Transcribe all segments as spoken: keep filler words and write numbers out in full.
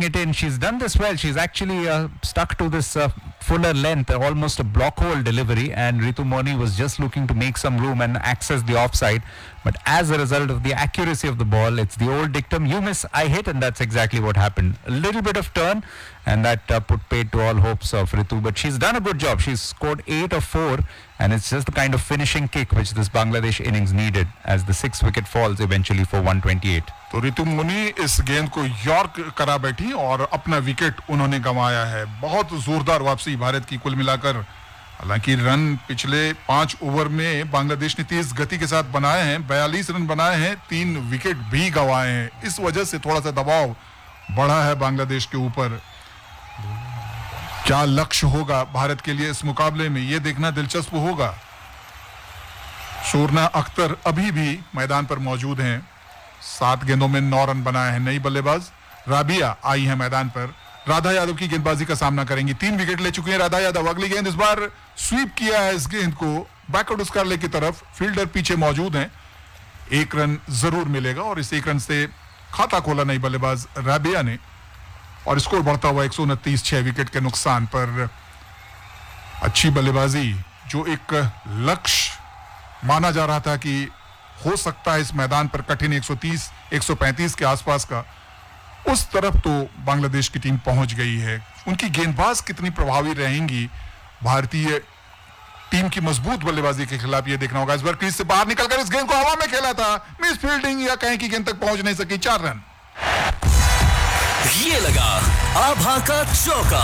it in. She's done this well. She's actually uh, stuck to this uh, fuller length, uh, almost a block hole delivery, and Ritu Moni was just looking to make some room and access the offside. But as a result of the accuracy of the ball, it's the old dictum, you miss, I hit, and that's exactly what happened. A little bit of turn, and that uh, put paid to all hopes of Ritu. But she's done a good job. She's scored eight of four, and it's just the kind of finishing kick which this Bangladesh innings needed as the sixth wicket falls eventually for one twenty-eight. तो रितु मुनी इस गेंद को York करा बैठी और अपना wicket उन्होंने गंवाया है. बहुत जोरदार वापसी भारत की कुल मिलाकर. हालांकि रन पिछले पांच ओवर में बांग्लादेश ने तेज गति के साथ बनाए हैं, बयालीस रन बनाए हैं, तीन विकेट भी गंवाए हैं. इस वजह से थोड़ा सा दबाव बढ़ा है बांग्लादेश के ऊपर. क्या लक्ष्य होगा भारत के लिए इस मुकाबले में, यह देखना दिलचस्प होगा. शोरना अख्तर अभी भी मैदान पर मौजूद हैं. सात गेंदों में नौ रन बनाए हैं. नई बल्लेबाज राबिया आई है मैदान पर. राधा यादव की गेंदबाजी का सामना करेंगी. तीन विकेट ले चुकी हैं राधा यादव. अगली गेंद इस बार स्वीप किया है इस गेंद को बैकवर्ड स्कारले की तरफ. फील्डर पीछे मौजूद हैं. एक रन जरूर मिलेगा और इस एक रन से खाता खोला नई बल्लेबाज राबिया ने और स्कोर बढ़ता हुआ एक सौ उनतीस, छह विकेट के नुकसान पर. अच्छी बल्लेबाजी, जो एक लक्ष्य माना जा रहा था कि हो सकता है इस मैदान पर कठिन एक सौ तीस, एक सौ पैंतीस के आसपास का, उस तरफ तो बांग्लादेश की टीम पहुंच गई है. उनकी गेंदबाज कितनी प्रभावी रहेंगी भारतीय टीम की मजबूत बल्लेबाजी के खिलाफ, यह देखना होगा. इस बार क्रीज से बाहर निकलकर इस गेंद को हवा में खेला था. मिस फील्डिंग या कहीं की गेंद तक पहुंच नहीं सकी. चार रन. ये लगा आभा का चौका.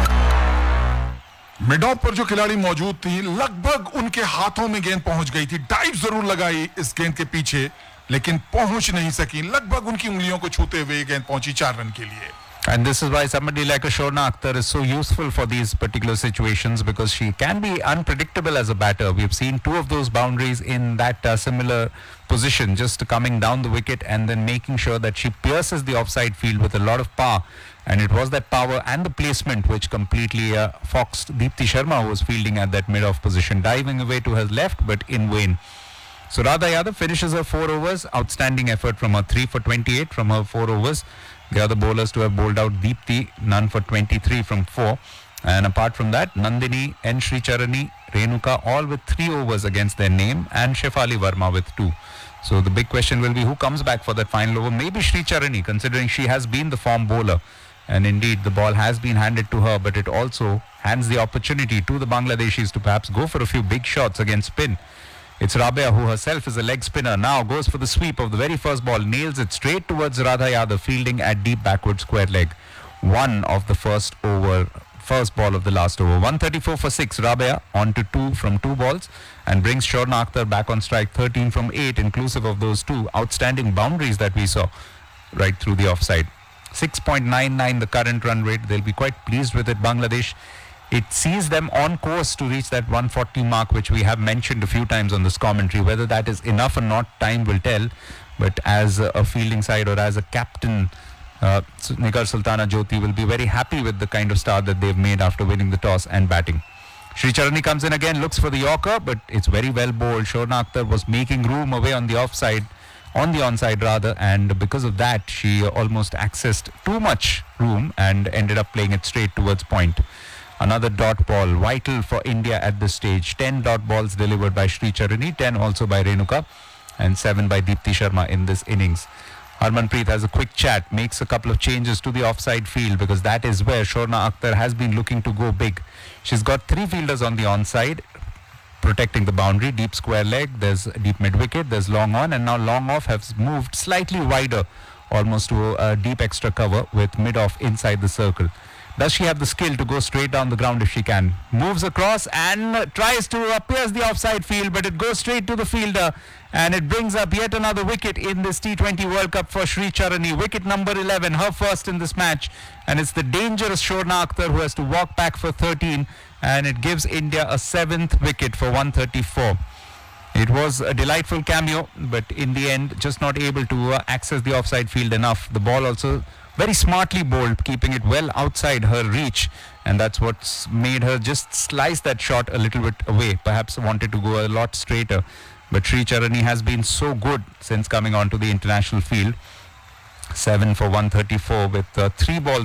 मिड ऑफ पर जो खिलाड़ी मौजूद थी, लगभग उनके हाथों में गेंद पहुंच गई थी. डाइव जरूर लगाई इस गेंद के पीछे, लेकिन पहुंच नहीं सकी. लगभग उनकी उंगलियों को छूते हुए गेंद पहुंची चार रन के लिए. And this is why somebody like a Shorna Akhtar is so useful for these particular situations, because she can be unpredictable as a batter. We've seen two of those boundaries in that uh, similar position, just coming down the wicket and then making sure that she pierces the offside field with a lot of power. And it was that power and the placement which completely uh, foxed Deepti Sharma, who was fielding at that mid-off position, diving away to her left, but in vain. So Radha Yadav finishes her four overs. Outstanding effort from her three for twenty-eight from her four overs. The other bowlers to have bowled out Deepti, none for twenty-three from four. And apart from that, Nandini, N. Sricharani, Renuka, all with three overs against their name, and Shefali Verma with two. So the big question will be who comes back for that final over. Maybe Sricharani, considering she has been the form bowler. And indeed, the ball has been handed to her, but it also hands the opportunity to the Bangladeshis to perhaps go for a few big shots against spin. It's Rabia, who herself is a leg spinner, now goes for the sweep of the very first ball, nails it straight towards Radha Yadav, fielding at deep backward square leg. One of the first over, first ball of the last over. one thirty-four for six, Rabia on to two from two balls and brings Shorna Akhtar back on strike, thirteen from eight, inclusive of those two outstanding boundaries that we saw right through the offside. six point nine nine the current run rate. They'll be quite pleased with it, Bangladesh. It sees them on course to reach that one forty mark, which we have mentioned a few times on this commentary. Whether that is enough or not, time will tell. But as a fielding side or as a captain, uh, Nigar Sultana Jyoti will be very happy with the kind of start that they've made after winning the toss and batting. Sricharani comes in again, looks for the Yorker, but it's very well bowled. Shorna Akhtar was making room away on the offside, on the onside rather, and because of that, she almost accessed too much room and ended up playing it straight towards point. Another dot ball, vital for India at this stage. ten dot balls delivered by Sricharani, ten also by Renuka, and seven by Deepti Sharma in this innings. Harmanpreet has a quick chat, makes a couple of changes to the offside field because that is where Shorna Akhtar has been looking to go big. She's got three fielders on the onside, protecting the boundary, deep square leg, there's deep mid wicket, there's long on, and now long off has moved slightly wider, almost to a deep extra cover with mid off inside the circle. Does she have the skill to go straight down the ground if she can? Moves across and tries to uh, pierce the offside field, but it goes straight to the fielder and it brings up yet another wicket in this T twenty World Cup for Sricharani. Wicket number eleven, her first in this match, and it's the dangerous Shorna Akhtar who has to walk back for thirteen, and it gives India a seventh wicket for one thirty-four. It was a delightful cameo, but in the end just not able to uh, access the offside field enough. The ball also very smartly bowled, keeping it well outside her reach, and that's what's made her just slice that shot a little bit away. Perhaps wanted to go a lot straighter, but Sricharani has been so good since coming onto the international field. seven for one thirty-four with uh, three balls